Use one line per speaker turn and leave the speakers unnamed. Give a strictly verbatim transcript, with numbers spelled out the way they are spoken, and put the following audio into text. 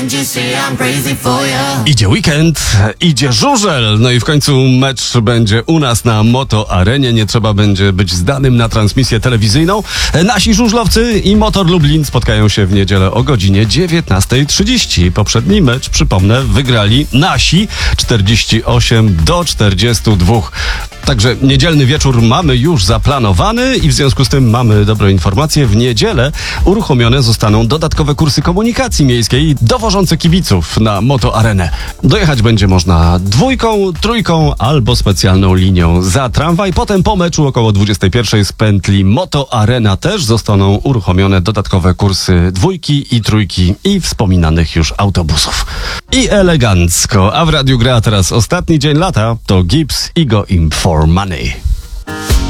Idzie weekend, idzie żużel, no i w końcu mecz będzie u nas na Moto Arenie, nie trzeba będzie być zdanym na transmisję telewizyjną. Nasi żużlowcy i Motor Lublin spotkają się w niedzielę o godzinie dziewiętnasta trzydzieści. Poprzedni mecz, przypomnę, wygrali nasi czterdzieści osiem do czterdziestu dwóch. Także niedzielny wieczór mamy już zaplanowany i w związku z tym mamy dobrą informację. W niedzielę uruchomione zostaną dodatkowe kursy komunikacji miejskiej dowożące kibiców na Moto Arenę. Dojechać będzie można dwójką, trójką albo specjalną linią za tramwaj. Potem po meczu około dwudziestej pierwszej z pętli Moto Arena też zostaną uruchomione dodatkowe kursy dwójki i trójki i wspominanych już autobusów. I elegancko. A w radiu gra teraz ostatni dzień lata. To Gibbs i Go Im For Money.